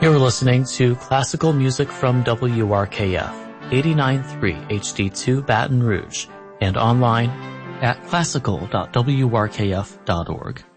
You're listening to classical music from WRKF, 89.3 HD2 Baton Rouge, and online at classical.wrkf.org.